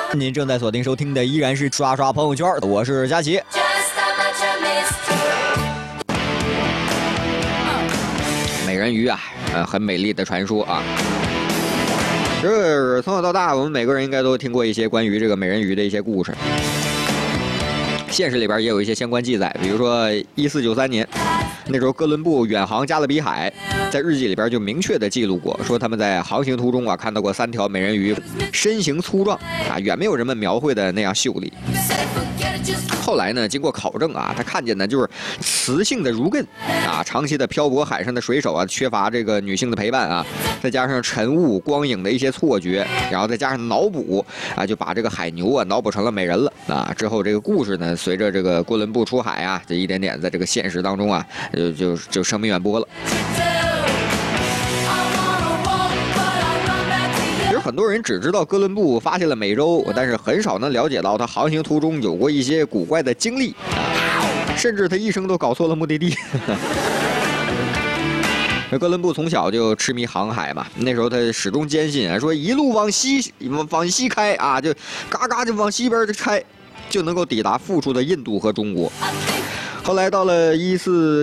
您正在锁定收听的依然是刷刷朋友圈，我是佳琪。美人鱼啊，很美丽的传说啊。这从小到大，我们每个人应该都听过一些关于这个美人鱼的一些故事。现实里边也有一些相关记载，比如说1493年，那时候哥伦布远航加勒比海，在日记里边就明确的记录过，说他们在航行途中啊看到过3条美人鱼，身形粗壮啊，远没有人们描绘的那样秀丽。后来呢，经过考证啊，他看见的就是雌性的如艮啊，长期的漂泊海上的水手啊，缺乏这个女性的陪伴啊，再加上晨雾光影的一些错觉，然后再加上脑补啊，就把这个海牛啊脑补成了美人了啊。之后这个故事呢，随着这个哥伦布出海啊，这一点点在这个现实当中啊，就声名远播了。很多人只知道哥伦布发现了美洲，但是很少能了解到他航行途中有过一些古怪的经历啊，甚至他一生都搞错了目的地。哥伦布从小就痴迷航海嘛，那时候他始终坚信啊，说一路往西开啊，就嘎嘎就往西边就开，就能够抵达富庶的印度和中国。后来到了14